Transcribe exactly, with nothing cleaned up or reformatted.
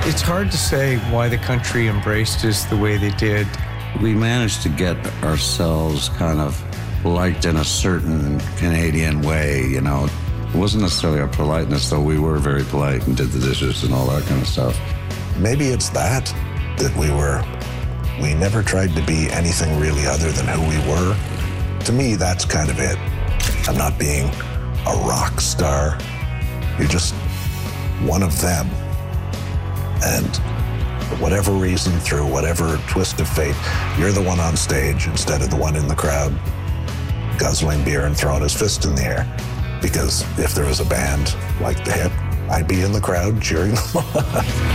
It's hard to say why the country embraced us the way they did. We managed to get ourselves kind of liked in a certain Canadian way, you know. It wasn't necessarily our politeness, though we were very polite and did the dishes and all that kind of stuff. Maybe it's that, that we were, we never tried to be anything really other than who we were. To me, that's kind of it. I'm not being a rock star. You're just one of them. And for whatever reason, through whatever twist of fate, you're the one on stage instead of the one in the crowd guzzling beer and throwing his fist in the air. Because if there was a band like The Hit, I'd be in the crowd cheering them on.